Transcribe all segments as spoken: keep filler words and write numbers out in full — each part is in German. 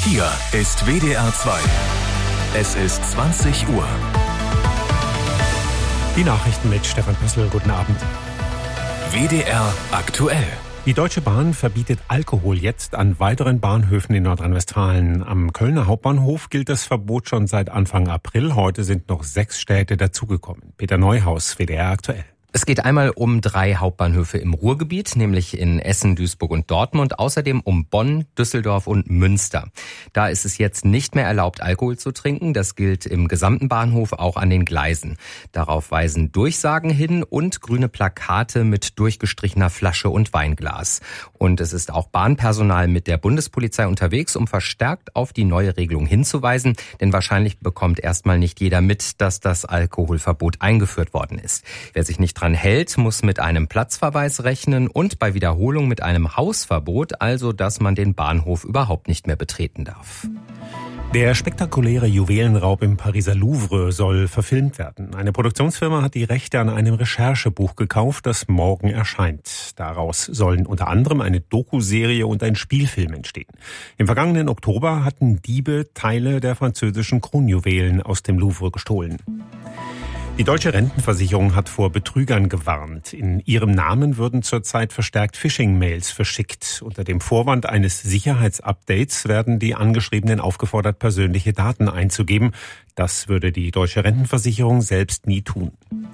Hier ist W D R zwei. Es ist zwanzig Uhr. Die Nachrichten mit Stefan Püssl. Guten Abend. W D R aktuell. Die Deutsche Bahn verbietet Alkohol jetzt an weiteren Bahnhöfen in Nordrhein-Westfalen. Am Kölner Hauptbahnhof gilt das Verbot schon seit Anfang April. Heute sind noch sechs Städte dazugekommen. Peter Neuhaus, W D R aktuell. Es geht einmal um drei Hauptbahnhöfe im Ruhrgebiet, nämlich in Essen, Duisburg und Dortmund, außerdem um Bonn, Düsseldorf und Münster. Da ist es jetzt nicht mehr erlaubt, Alkohol zu trinken. Das gilt im gesamten Bahnhof, auch an den Gleisen. Darauf weisen Durchsagen hin und grüne Plakate mit durchgestrichener Flasche und Weinglas. Und es ist auch Bahnpersonal mit der Bundespolizei unterwegs, um verstärkt auf die neue Regelung hinzuweisen. Denn wahrscheinlich bekommt erstmal nicht jeder mit, dass das Alkoholverbot eingeführt worden ist. Wer sich nicht dran hält, muss mit einem Platzverweis rechnen und bei Wiederholung mit einem Hausverbot, also dass man den Bahnhof überhaupt nicht mehr betreten darf. Der spektakuläre Juwelenraub im Pariser Louvre soll verfilmt werden. Eine Produktionsfirma hat die Rechte an einem Recherchebuch gekauft, das morgen erscheint. Daraus sollen unter anderem eine Dokuserie und ein Spielfilm entstehen. Im vergangenen Oktober hatten Diebe Teile der französischen Kronjuwelen aus dem Louvre gestohlen. Die Deutsche Rentenversicherung hat vor Betrügern gewarnt. In ihrem Namen würden zurzeit verstärkt Phishing-Mails verschickt. Unter dem Vorwand eines Sicherheitsupdates werden die Angeschriebenen aufgefordert, persönliche Daten einzugeben. Das würde die Deutsche Rentenversicherung selbst nie tun.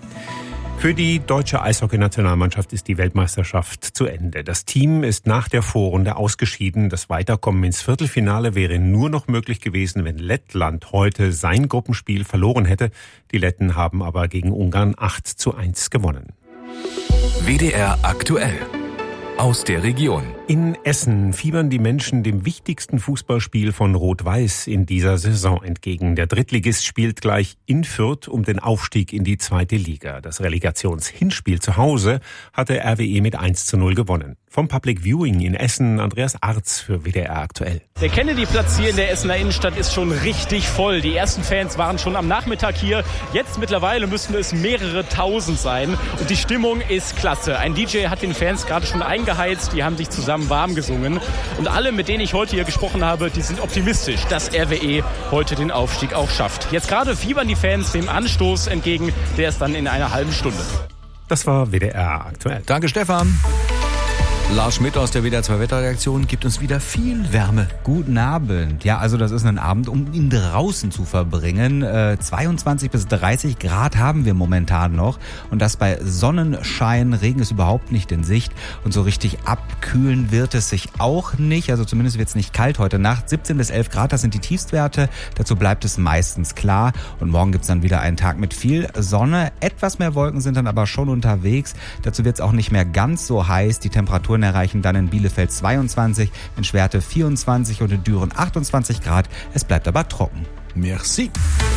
Für die deutsche Eishockey-Nationalmannschaft ist die Weltmeisterschaft zu Ende. Das Team ist nach der Vorrunde ausgeschieden. Das Weiterkommen ins Viertelfinale wäre nur noch möglich gewesen, wenn Lettland heute sein Gruppenspiel verloren hätte. Die Letten haben aber gegen Ungarn acht zu eins gewonnen. W D R aktuell. Aus der Region. In Essen fiebern die Menschen dem wichtigsten Fußballspiel von Rot-Weiß in dieser Saison entgegen. Der Drittligist spielt gleich in Fürth um den Aufstieg in die zweite Liga. Das Relegationshinspiel zu Hause hatte R W E mit eins zu null gewonnen. Vom Public Viewing in Essen, Andreas Arz für W D R aktuell. Der Kennedy-Platz hier in der Essener Innenstadt ist schon richtig voll. Die ersten Fans waren schon am Nachmittag hier. Jetzt mittlerweile müssten es mehrere tausend sein. Und die Stimmung ist klasse. Ein D J hat den Fans gerade schon eingeheizt. Die haben sich zusammen warm gesungen. Und alle, mit denen ich heute hier gesprochen habe, die sind optimistisch, dass R W E heute den Aufstieg auch schafft. Jetzt gerade fiebern die Fans dem Anstoß entgegen. Der ist dann in einer halben Stunde. Das war W D R aktuell. Danke, Stefan. Lars Schmidt aus der W D R zwei Wetterredaktion gibt uns wieder viel Wärme. Guten Abend. Ja, also das ist ein Abend, um ihn draußen zu verbringen. Äh, zweiundzwanzig bis dreißig Grad haben wir momentan noch. Und das bei Sonnenschein. Regen ist überhaupt nicht in Sicht. Und so richtig abkühlen wird es sich auch nicht. Also zumindest wird es nicht kalt heute Nacht. siebzehn bis elf Grad, das sind die Tiefstwerte. Dazu bleibt es meistens klar. Und morgen gibt es dann wieder einen Tag mit viel Sonne. Etwas mehr Wolken sind dann aber schon unterwegs. Dazu wird es auch nicht mehr ganz so heiß. Die Temperaturen erreichen dann in Bielefeld zweiundzwanzig, in Schwerte vierundzwanzig und in Düren achtundzwanzig Grad. Es bleibt aber trocken. Merci.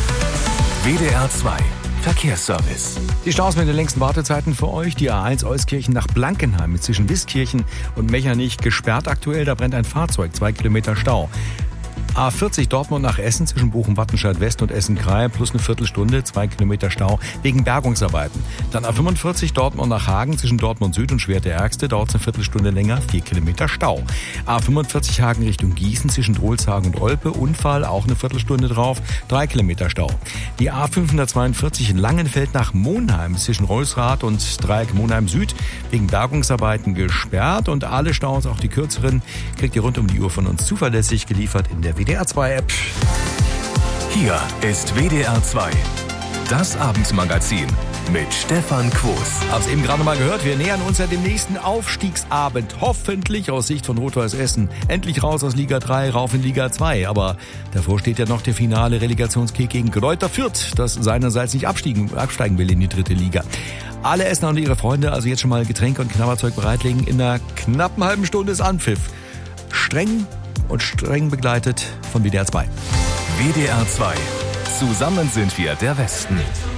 W D R zwei Verkehrsservice. Die Staus mit den längsten Wartezeiten für euch. Die A eins Euskirchen nach Blankenheim zwischen Wiskirchen und Mechernich gesperrt aktuell. Da brennt ein Fahrzeug, zwei Kilometer Stau. A vierzig Dortmund nach Essen zwischen Bochum-Wattenscheid West und Essen-Kraai plus eine Viertelstunde, zwei Kilometer Stau wegen Bergungsarbeiten. Dann A fünfundvierzig Dortmund nach Hagen zwischen Dortmund Süd und Schwerte-Ärgste dauert es eine Viertelstunde länger, vier Kilometer Stau. A fünfundvierzig Hagen Richtung Gießen zwischen Drolshagen und Olpe, Unfall, auch eine Viertelstunde drauf, drei Kilometer Stau. Die A fünfhundertzweiundvierzig in Langenfeld nach Monheim zwischen Reusrath und Dreieck Monheim Süd wegen Bergungsarbeiten gesperrt und alle Staus, auch die kürzeren, kriegt ihr rund um die Uhr von uns zuverlässig geliefert in der W D R zwei App. Hier ist W D R zwei. Das Abendmagazin mit Stefan Quos. Hab's eben gerade mal gehört, wir nähern uns ja dem nächsten Aufstiegsabend. Hoffentlich aus Sicht von Rot-Weiß Essen. Endlich raus aus Liga drei, rauf in Liga zwei. Aber davor steht ja noch der finale Relegationskick gegen Greuther Fürth, das seinerseits nicht absteigen, absteigen will in die dritte Liga. Alle Essener und ihre Freunde also jetzt schon mal Getränke und Knabberzeug bereitlegen. In einer knappen halben Stunde ist Anpfiff. Streng und streng begleitet von W D R zwei. W D R zwei. Zusammen sind wir der Westen.